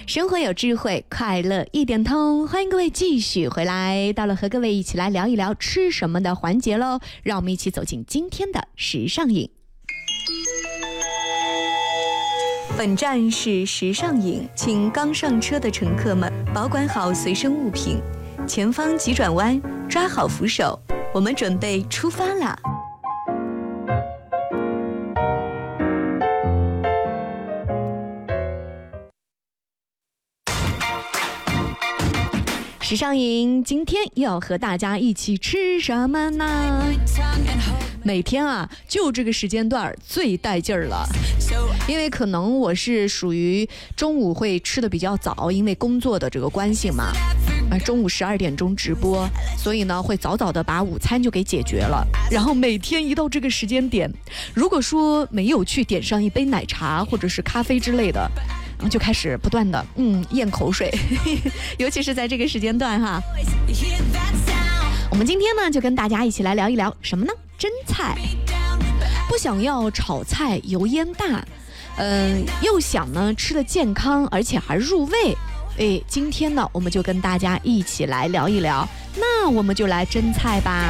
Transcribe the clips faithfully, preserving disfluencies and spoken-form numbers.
生活有智慧，快乐一点通。欢迎各位继续回来，到了和各位一起来聊一聊吃什么的环节喽。让我们一起走进今天的时尚饮。本站是时尚饮，请刚上车的乘客们保管好随身物品，前方急转弯，抓好扶手，我们准备出发啦。时尚饮今天要和大家一起吃什么呢？每天啊，就这个时间段最带劲儿了，因为可能我是属于中午会吃的比较早，因为工作的这个关系嘛，中午十二点钟直播，所以呢会早早的把午餐就给解决了。然后每天一到这个时间点，如果说没有去点上一杯奶茶或者是咖啡之类的，然后就开始不断的嗯咽口水，尤其是在这个时间段哈。我们今天呢就跟大家一起来聊一聊什么呢？蒸菜。不想要炒菜油烟大，嗯、呃，又想呢吃的健康，而且还入味。哎，今天呢我们就跟大家一起来聊一聊，那我们就来蒸菜吧。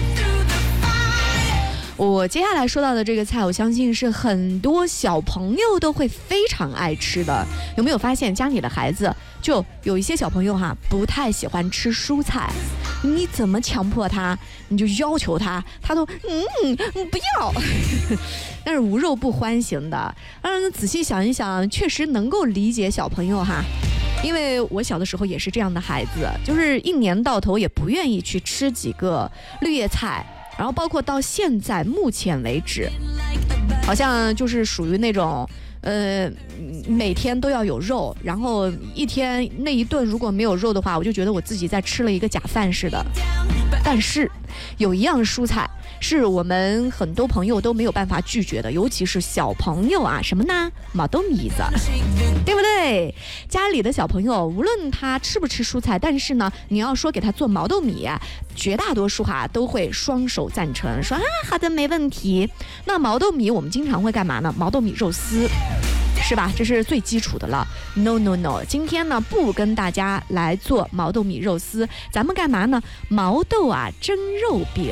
我接下来说到的这个菜，我相信是很多小朋友都会非常爱吃的。有没有发现家里的孩子就有一些小朋友哈，不太喜欢吃蔬菜，你怎么强迫他，你就要求他，他都嗯不要。但是无肉不欢型的，嗯，仔细想一想，确实能够理解小朋友哈。因为我小的时候也是这样的孩子，就是一年到头也不愿意去吃几个绿叶菜。然后包括到现在目前为止，好像就是属于那种呃每天都要有肉，然后一天那一顿如果没有肉的话，我就觉得我自己在吃了一个假饭似的。但是有一样蔬菜是我们很多朋友都没有办法拒绝的，尤其是小朋友啊，什么呢？毛豆米子，对不对？家里的小朋友无论他吃不吃蔬菜，但是呢你要说给他做毛豆米啊，绝大多数哈都会双手赞成，说啊好的没问题。那毛豆米我们经常会干嘛呢？毛豆米肉丝，是吧？这是最基础的了。 No No No， 今天呢不跟大家来做毛豆米肉丝，咱们干嘛呢？毛豆啊蒸肉饼。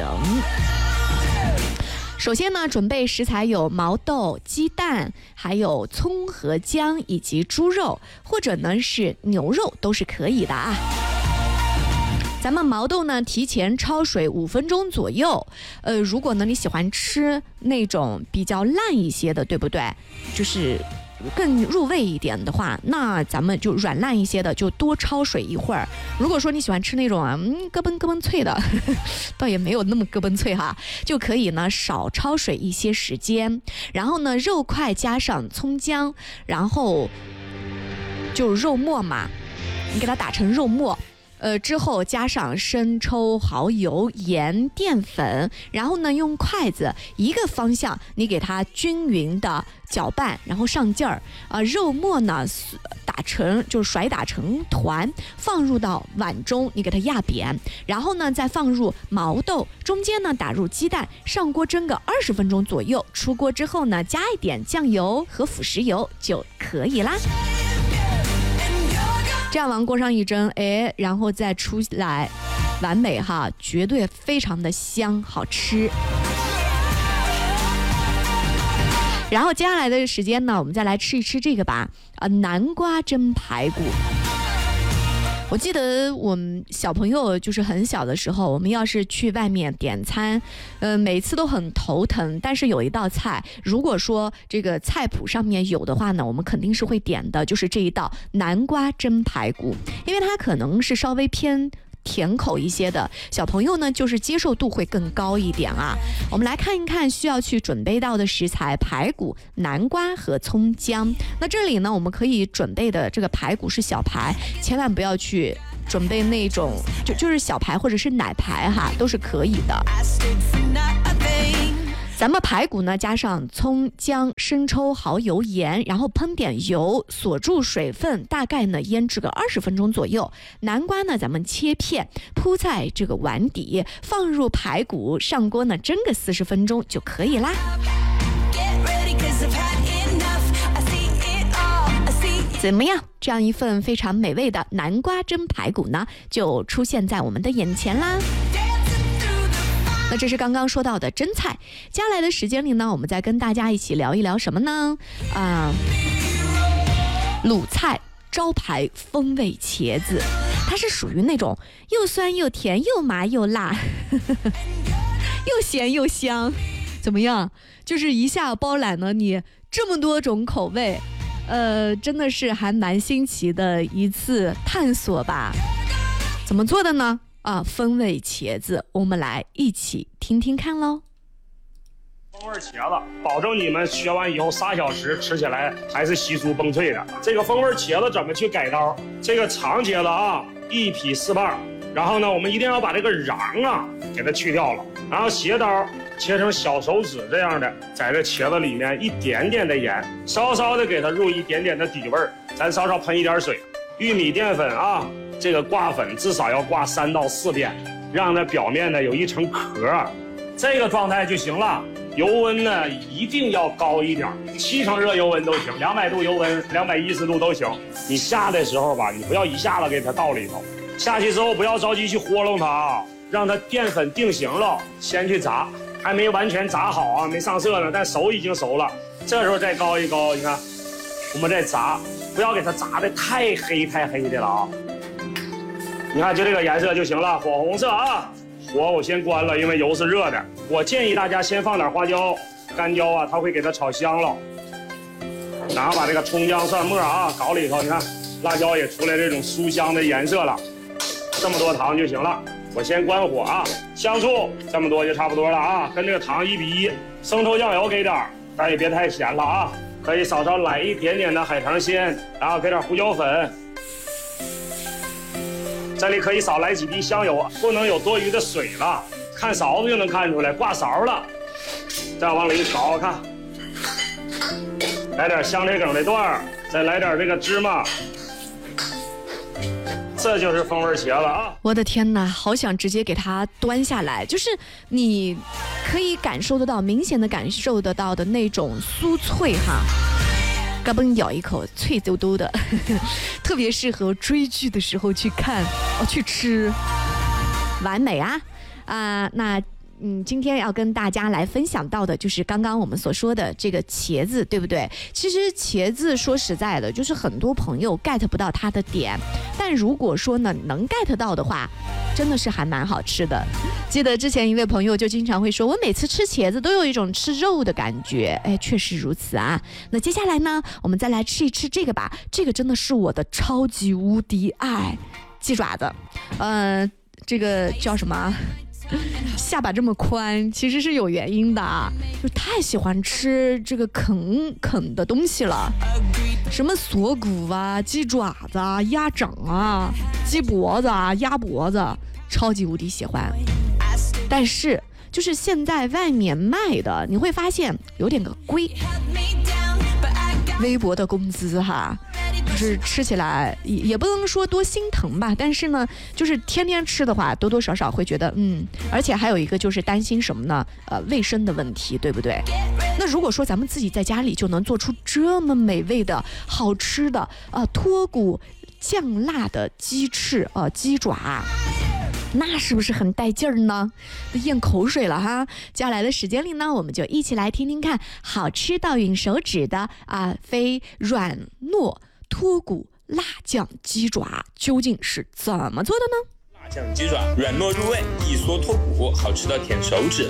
首先呢，准备食材有毛豆、鸡蛋，还有葱和姜，以及猪肉，或者呢是牛肉都是可以的啊。咱们毛豆呢提前焯水五分钟左右，呃，如果呢你喜欢吃那种比较烂一些的，对不对？就是更入味一点的话，那咱们就软烂一些的，就多焯水一会儿。如果说你喜欢吃那种啊，嗯，咯嘣咯嘣脆的，呵呵，倒也没有那么咯嘣脆哈，就可以呢少焯水一些时间。然后呢，肉块加上葱姜，然后就肉末嘛，你给它打成肉末。呃，之后加上生抽、蚝油、盐、淀粉，然后呢用筷子一个方向，你给它均匀的搅拌，然后上劲儿。啊、呃，肉末呢打成就是甩打成团，放入到碗中，你给它压扁，然后呢再放入毛豆，中间呢打入鸡蛋，上锅蒸个二十分钟左右。出锅之后呢，加一点酱油和腐食油就可以啦。这样往锅上一蒸，哎，然后再出来，完美哈，绝对非常的香，好吃。然后接下来的时间呢，我们再来吃一吃这个吧，啊，南瓜蒸排骨。我记得我们小朋友就是很小的时候，我们要是去外面点餐，呃，每次都很头疼。但是有一道菜，如果说这个菜谱上面有的话呢，我们肯定是会点的，就是这一道南瓜蒸排骨，因为它可能是稍微偏甜口一些的，小朋友呢就是接受度会更高一点啊。我们来看一看需要去准备到的食材：排骨、南瓜和葱姜。那这里呢，我们可以准备的这个排骨是小排，千万不要去准备那种就就是小排或者是奶排哈，都是可以的。咱们排骨呢，加上葱、姜、生抽、蚝油、盐，然后喷点油，锁住水分，大概呢腌制个二十分钟左右。南瓜呢，咱们切片，铺在这个碗底，放入排骨，上锅呢蒸个四十分钟就可以啦。 怎么样？这样一份非常美味的南瓜蒸排骨呢，就出现在我们的眼前啦。那这是刚刚说到的蒸菜，接下来的时间里呢，我们再跟大家一起聊一聊什么呢？啊、呃，鲁菜招牌风味茄子，它是属于那种又酸又甜又麻又辣又咸又香，怎么样？就是一下包揽了你这么多种口味，呃，真的是还蛮新奇的一次探索吧。怎么做的呢？啊，风味茄子，我们来一起听听看喽。 风味茄子，保证你们学完以后仨小时吃起来还是稀酥崩脆的。这个风味茄子怎么去改刀？这个长茄子啊，一劈四瓣，然后呢，我们一定要把这个瓤啊给它去掉了，然后斜刀切成小手指这样的，在这茄子里面一点点的盐，稍稍的给它入一点点的底味儿，咱稍稍喷一点水。玉米淀粉啊，这个挂粉至少要挂三到四遍，让它表面呢有一层壳，这个状态就行了。油温呢一定要高一点，七成热油温都行，两百度油温，两百一十度都行。你下的时候吧，你不要一下子给它倒里头，下去之后不要着急去和弄它啊，让它淀粉定型了，先去炸，还没完全炸好啊，没上色呢，但熟已经熟了。这时候再高一高，你看，我们再炸，不要给它炸的太黑太黑的了啊。你看就这个颜色就行了，火红色啊。火我先关了，因为油是热的。我建议大家先放点花椒、干椒啊，它会给它炒香了。然后把这个葱姜蒜末啊搞里头，你看辣椒也出来这种酥香的颜色了。这么多糖就行了，我先关火啊。香醋这么多就差不多了啊，跟这个糖一比一。生抽酱油给点，但也别太咸了啊。可以稍稍来一点点的海棠鲜，然后给点胡椒粉。这里可以少来几滴香油，不能有多余的水了，看勺子就能看出来挂勺了。再往里一炒，看，来点香菜梗的段儿，再来点这个芝麻，这就是风味茄子啊！ 我的天哪，好想直接给它端下来，就是你可以感受得到，明显的感受得到的那种酥脆哈。嘎嘣咬一口，脆嘟嘟的，特别适合追剧的时候去看哦，去吃，完美啊！啊、呃，那嗯，今天要跟大家来分享到的就是刚刚我们所说的这个茄子，对不对？其实茄子说实在的，就是很多朋友 get 不到它的点，但如果说呢能 get 到的话，真的是还蛮好吃的。记得之前一位朋友就经常会说，我每次吃茄子都有一种吃肉的感觉。哎，确实如此啊。那接下来呢，我们再来吃一吃这个吧，这个真的是我的超级无敌爱，鸡爪子。呃，这个叫什么？下巴这么宽其实是有原因的啊，就太喜欢吃这个啃啃的东西了，什么锁骨啊、鸡爪子啊、鸭掌啊、鸡脖子啊、鸭脖子，超级无敌喜欢。但是就是现在外面卖的，你会发现有点个贵，微薄的工资哈，就是吃起来也也不能说多心疼吧，但是呢，就是天天吃的话，多多少少会觉得嗯，而且还有一个就是担心什么呢？呃，卫生的问题，对不对？那如果说咱们自己在家里就能做出这么美味的好吃的呃脱骨酱辣的鸡翅呃鸡爪，那是不是很带劲儿呢？都咽口水了哈！接下来的时间里呢，我们就一起来听听看好吃到吮手指的啊，非软糯脱骨辣酱鸡爪究竟是怎么做的呢？ 辣酱鸡爪软糯入味，一嗦脱骨，好吃到舔手指。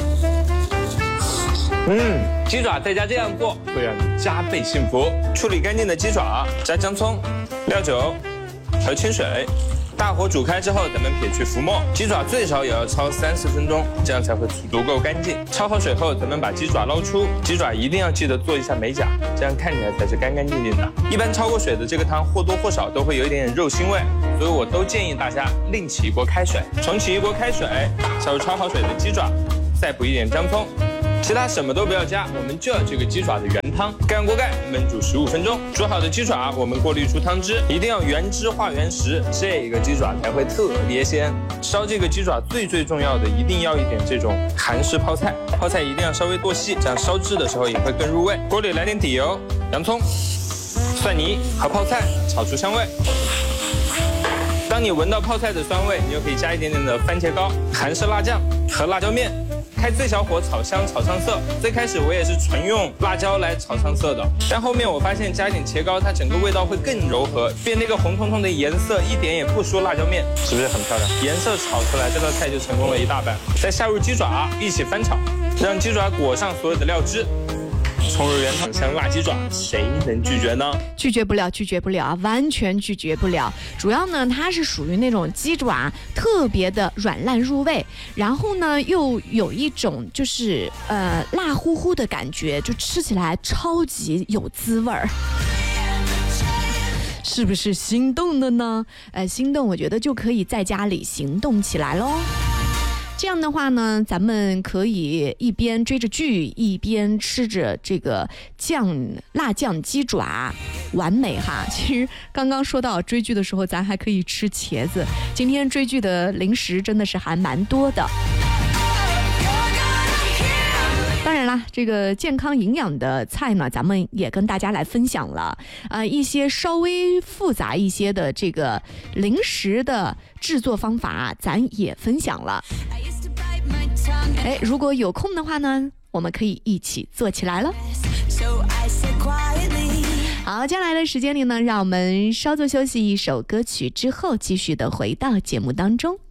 嗯，鸡爪在家这样做会让你加倍幸福。处理干净的鸡爪，加姜葱、料酒和清水。大火煮开之后，咱们撇去浮沫，鸡爪最少也要焯三十分钟，这样才会足够干净。焯好水后，咱们把鸡爪捞出，鸡爪一定要记得做一下美甲，这样看起来才是干干净净的。一般焯过水的这个汤或多或少都会有一点点肉腥味，所以我都建议大家另起一锅开水，重启一锅开水，下入焯好水的鸡爪，再补一点姜葱。其他什么都不要加，我们就要这个鸡爪的原汤。盖上锅盖，焖煮十五分钟。煮好的鸡爪，我们过滤出汤汁，一定要原汁化原食，这个鸡爪才会特别鲜。烧这个鸡爪最最重要的，一定要一点这种韩式泡菜，泡菜一定要稍微剁细，这样烧制的时候也会更入味。锅里来点底油、洋葱、 蒜泥和泡菜，炒出香味。当你闻到泡菜的酸味，你就可以加一点点的番茄膏、韩式辣酱和辣椒面，开最小火炒香，炒上色。最开始我也是纯用辣椒来炒上色的，但后面我发现加一点茄膏，它整个味道会更柔和，变那个红彤彤的颜色一点也不输辣椒面，是不是很漂亮？颜色炒出来，这道菜就成功了一大半。再下入鸡爪，一起翻炒，让鸡爪裹上所有的料汁。冲入原厂香辣鸡爪，谁能拒绝呢？ 拒绝不了，拒绝不了，完全拒绝不了。主要呢，它是属于那种鸡爪特别的软烂入味，然后呢又有一种就是呃辣乎乎的感觉，就吃起来超级有滋味儿。是不是心动的呢？呃，心动，我觉得就可以在家里行动起来喽。这样的话呢，咱们可以一边追着剧，一边吃着这个酱辣酱鸡爪，完美哈。其实刚刚说到追剧的时候，咱还可以吃茄子。今天追剧的零食真的是还蛮多的。当然啦，这个健康营养的菜呢，咱们也跟大家来分享了。呃，一些稍微复杂一些的这个零食的制作方法，咱也分享了。哎，如果有空的话呢，我们可以一起做起来了。好，接下来的时间里呢，让我们稍作休息，一首歌曲之后，继续的回到节目当中。